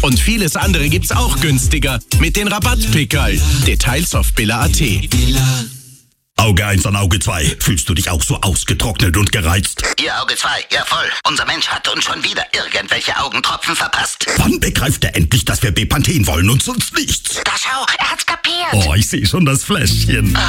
Und vieles andere gibt's auch günstiger mit den Rabattpickerl. Details auf billa.at. Auge 1 an Auge 2. Fühlst du dich auch so ausgetrocknet und gereizt? Ihr Auge 2, ja voll. Unser Mensch hat uns schon wieder irgendwelche Augentropfen verpasst. Wann begreift er endlich, dass wir Bepanthen wollen und sonst nichts? Da schau, er hat's kapiert. Oh, ich sehe schon das Fläschchen.